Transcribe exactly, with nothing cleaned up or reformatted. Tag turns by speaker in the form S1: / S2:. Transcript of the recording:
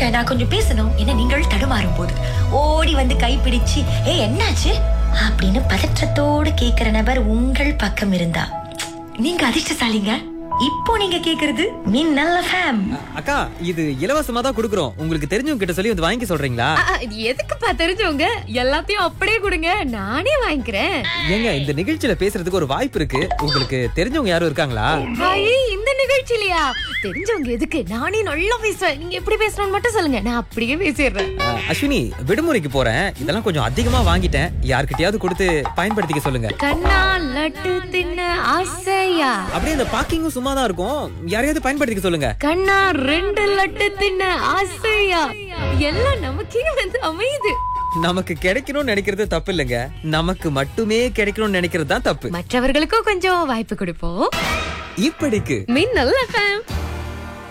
S1: இருக்க, நான் கொஞ்சம் பேசணும் என நீங்கள் தடுமாறும் போது ஓடி வந்து கைப்பிடிச்சு ஏ என்னாச்சு அப்படின்னு பதற்றத்தோடு கேக்குற நபர் உங்கள் பக்கம் இருந்தா நீங்க அதிர்ஷ்டசாலிங்க. இப்போ நீங்க கேக்குறது மின்னல் எஃப்எம்.
S2: அக்கா, இது இலவசமா தான் குடுக்குறோம். உங்களுக்கு தெரிஞ்சவங்க கிட்ட சொல்லி வந்து வாங்கி சொல்றீங்களா?
S3: இது எதுக்குப்பா தெரிஞ்சவங்க? எல்லாத்தையும் அப்படியே கொடுங்க, நானே வாங்கிக்கிறேன்.
S2: ஏங்க, இந்த நிகழ்ச்சியில பேசுறதுக்கு ஒரு வாய்ப்பு இருக்கு. உங்களுக்கு தெரிஞ்சவங்க யாரும் இருக்காங்களா?
S3: இந்த நிகழ்ச்சியிலயா? தெரிஞ்சவங்க எதுக்கு? நானே நல்லா பேசுவேன். நீங்க எப்படி பேசணும்னு மட்டும் சொல்லுங்க, நான் அப்படியே பேசிடுறேன்.
S2: அஸ்வினி, விடுமுறைக்கு போறேன். இதெல்லாம் கொஞ்சம் அதிகமா வாங்கிட்டேன். யார்கிட்டயாவது கொடுத்து பயன்படுத்திக்க சொல்லுங்க.
S3: கண்ணா லட்டு தின்ன ஆசையா?
S2: அப்படியே இந்த பாக்கிங்கும் சும்மா தான் இருக்கும். யாரையாவது பயன்படுத்திக்க சொல்லுங்க.
S3: கண்ணா ரெண்டு லட்டு தின்ன ஆசையா? எல்லாம் நமக்கே வந்து அமையுது.
S2: நமக்கு கிடைக்கணும்னு நினைக்கிறது தப்பு இல்லைங்க. நமக்கு மட்டுமே கிடைக்கணும்னு நினைக்கிறது தான் தப்பு.
S3: மற்றவர்களுக்கும் கொஞ்சம் வாய்ப்பு கொடுப்போம்.
S2: இப்படிக்கு
S3: மின்னல் எஃப்எம்.